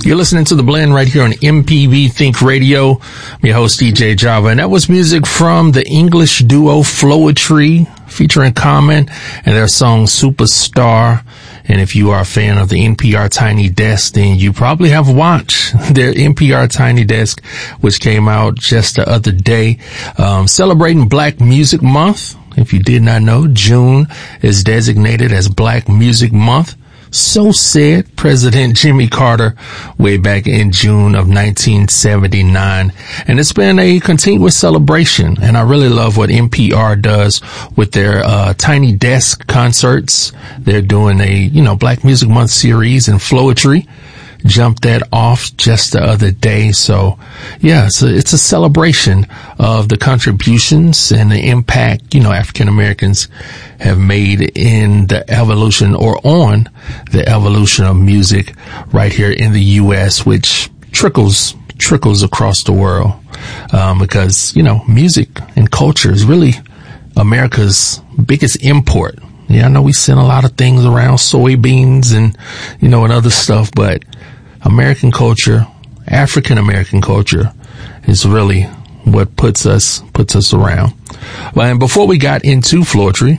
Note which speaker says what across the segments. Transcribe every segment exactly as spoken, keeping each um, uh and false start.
Speaker 1: You're listening to The Blend right here on M P B Think Radio. I'm your host, D J Java, and that was music from the English duo Floetry featuring Common and their song Superstar. And if you are a fan of the N P R Tiny Desk, then you probably have watched their N P R Tiny Desk, which came out just the other day, um, celebrating Black Music Month. If you did not know, June is designated as Black Music Month. So said President Jimmy Carter way back in June of nineteen seventy-nine. And it's been a continuous celebration. And I really love what N P R does with their uh Tiny Desk concerts. They're doing a, you know, Black Music Month series in Floetry. Jumped that off just the other day. So yeah, so it's a celebration of the contributions and the impact, you know, African Americans have made in the evolution or on the evolution of music right here in the U S, which trickles, trickles across the world. Um, because, you know, music and culture is really America's biggest import. Yeah, I know we send a lot of things around, soybeans and, you know, and other stuff, but American culture, African American culture is really what puts us, puts us around. Well, and before we got into Floetry,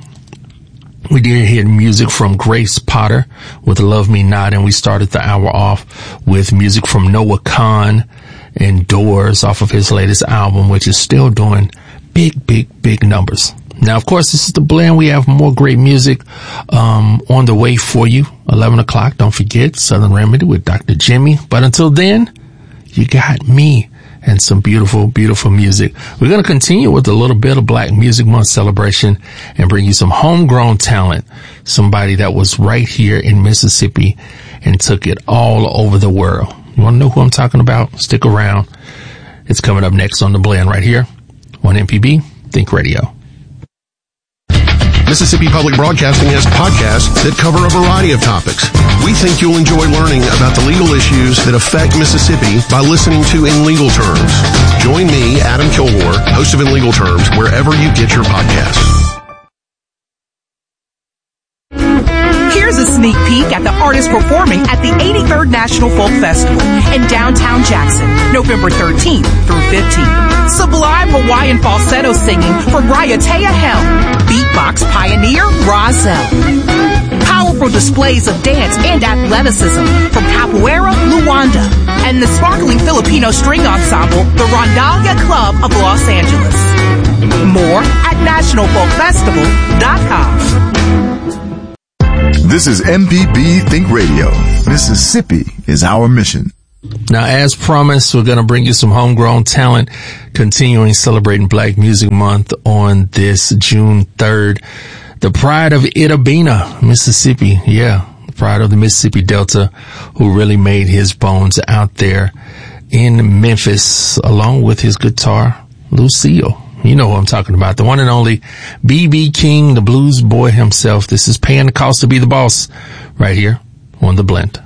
Speaker 1: we did hear music from Grace Potter with Love Me Not, and we started the hour off with music from Noah Kahan and Doors off of his latest album, which is still doing big, big, big numbers. Now, of course, this is The Blend. We have more great music um on the way for you. eleven o'clock, don't forget, Southern Remedy with Doctor Jimmy. But until then, you got me and some beautiful, beautiful music. We're going to continue with a little bit of Black Music Month celebration and bring you some homegrown talent, somebody that was right here in Mississippi and took it all over the world. You want to know who I'm talking about? Stick around. It's coming up next on The Blend right here on M P B Think Radio.
Speaker 2: Mississippi Public Broadcasting has podcasts that cover a variety of topics. We think you'll enjoy learning about the legal issues that affect Mississippi by listening to In Legal Terms. Join me, Adam Kilgore, host of In Legal Terms, wherever you get your podcasts.
Speaker 3: Here's a sneak peek at the artists performing at the eighty-third National Folk Festival in downtown Jackson, November thirteenth through fifteenth. Sublime Hawaiian falsetto singing from Raiatea Helm, beatbox pioneer Rozelle. Powerful displays of dance and athleticism from Capoeira Luanda and the sparkling Filipino string ensemble, the Rondalia Club of Los Angeles. More at national folk festival dot com.
Speaker 4: This is M P B Think Radio. Mississippi is our mission.
Speaker 1: Now, as promised, we're going to bring you some homegrown talent, continuing celebrating Black Music Month on this June third. The pride of Itta Bena, Mississippi. Yeah, the pride of the Mississippi Delta, who really made his bones out there in Memphis, along with his guitar, Lucille. You know who I'm talking about. The one and only B B King, the blues boy himself. This is Paying the Cost to Be the Boss right here on The Blend.